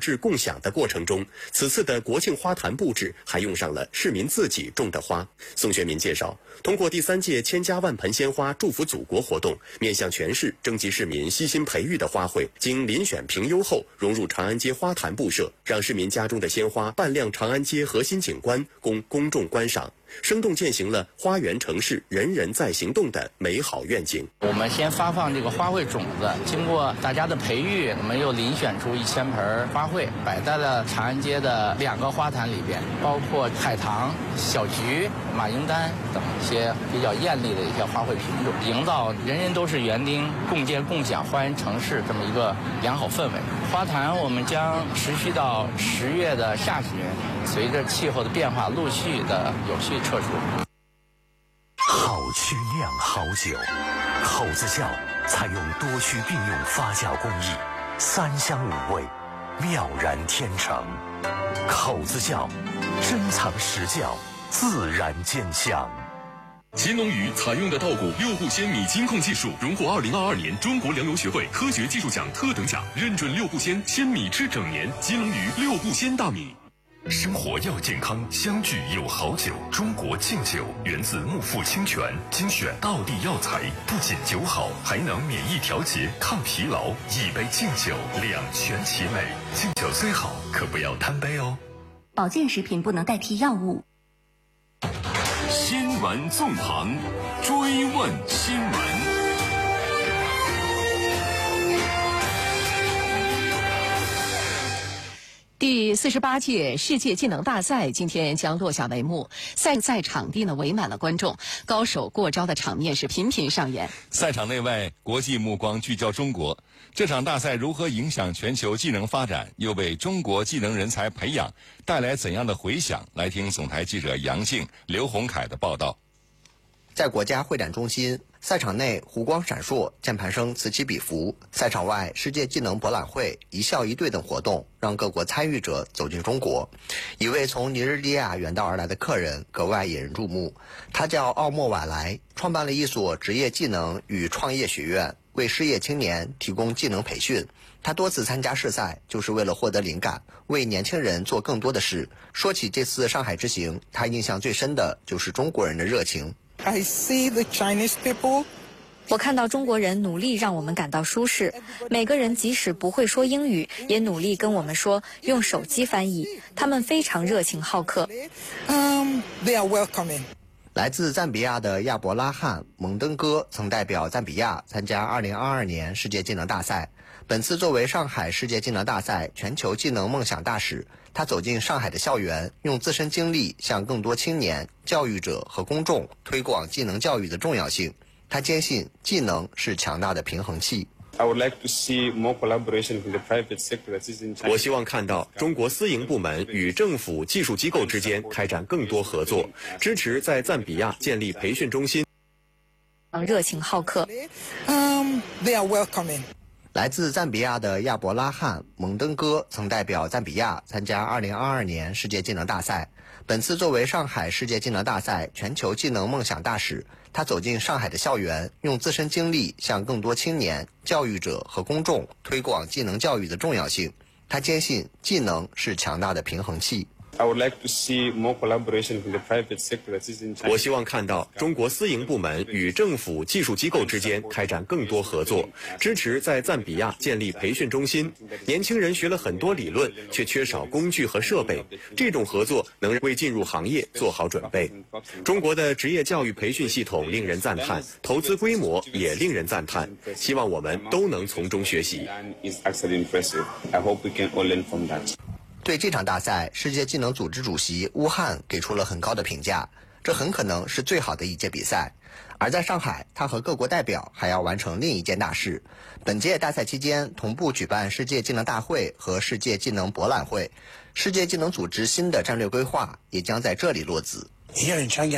市共享的过程中，此次的国庆花坛布置还用上了市民自己种的花。宋学民介绍，通过第3届千家万盆鲜花祝福祖国活动，面向全市征集市民悉心培育的花卉，经遴选评优后融入长安街花坛布设，让市民家中的鲜花扮亮长安街核心景观，供公众观赏，生动践行了花园城市人人在行动的美好愿景。 我们先发放这个花卉种子，经过大家的培育，我们又遴选出1000盆花卉，摆在了长安街的2个花坛里边，包括海棠、小菊、马缨丹等一些比较艳丽的一些花卉品种，营造人人都是园丁，共建共享花园城市这么一个良好氛围。花坛我们将持续到10月的下旬，随着气候的变化，陆续的有序撤除。 好曲酿好酒，口子窖采用多区并用发酵工艺，3香5味，妙然天成。口子窖珍藏实窖，自然见香。 金龙鱼采用的稻谷6步鲜米金控技术，荣获2022年中国粮油学会科学技术奖特等奖，认准6步鲜鲜米吃整年。金龙鱼6步鲜大米。 生活要健康，相聚有好酒。中国敬酒源自木富清泉，精选道地药材，不仅酒好，还能免疫调节、抗疲劳。一杯敬酒，两全其美。敬酒虽好，可不要贪杯哦。 保健食品不能代替药物。 新闻纵横，追问新闻。 第48届世界技能大赛今天将落下帷幕，赛场地围满了观众，高手过招的场面是频频上演。 赛场内外，国际目光聚焦中国。这场大赛如何影响全球技能发展，又为中国技能人才培养带来怎样的回响？来听总台记者杨静、刘洪凯的报道。 在国家会展中心，赛场内湖光闪烁，键盘声此起彼伏；赛场外，世界技能博览会、一校一队等活动让各国参与者走进中国。一位从尼日利亚远道而来的客人格外引人注目，他叫奥莫瓦莱，创办了一所职业技能与创业学院，为失业青年提供技能培训。他多次参加世赛，就是为了获得灵感，为年轻人做更多的事。说起这次上海之行，他印象最深的就是中国人的热情。 I see the Chinese people. 我看到中国人努力让我们感到舒适，每个人即使不会说英语，也努力跟我们说，用手机翻译。他们非常热情好客。 They are welcoming. 来自赞比亚的亚伯拉罕·蒙登哥曾代表赞比亚参加2022年世界技能大赛。本次作为上海世界技能大赛全球技能梦想大使，他走进上海的校园，用自身经历向更多青年、教育者和公众推广技能教育的重要性。他坚信技能是强大的平衡器。 我希望看到中国私营部门与政府技术机构之间开展更多合作，支持在赞比亚建立培训中心。 热情好客。 They are welcoming. 来自赞比亚的亚伯拉罕·蒙登哥曾代表赞比亚参加2022年世界技能大赛。本次作为上海世界技能大赛全球技能梦想大使，他走进上海的校园，用自身经历向更多青年、教育者和公众推广技能教育的重要性。他坚信技能是强大的平衡器。 我希望看到中国私营部门与政府技术机构之间开展更多合作，支持在赞比亚建立培训中心。年轻人学了很多理论，却缺少工具和设备，这种合作能为进入行业做好准备。中国的职业教育培训系统令人赞叹，投资规模也令人赞叹，希望我们都能从中学习。 对这场大赛，世界技能组织主席乌汉给出了很高的评价，这很可能是最好的一届比赛。而在上海，他和各国代表还要完成另一件大事。本届大赛期间，同步举办世界技能大会和世界技能博览会，世界技能组织新的战略规划也将在这里落子。 今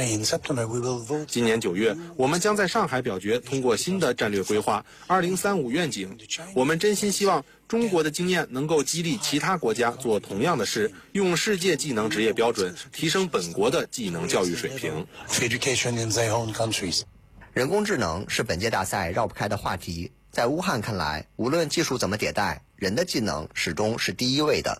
年9月，我们将在上海表决通过新的战略规划2035愿景。我们真心希望中国的经验能够激励其他国家做同样的事，用世界技能职业标准提升本国的技能教育水平。 人工智能是本届大赛绕不开的话题。在乌汉看来，无论技术怎么迭代，人的技能始终是第一位的。